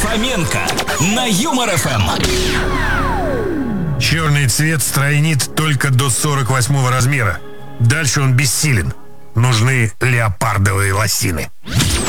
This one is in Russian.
Фоменко на Юмор ФМ. Черный цвет стройнит только до 48 размера. Дальше он бессилен. Нужны леопардовые лосины.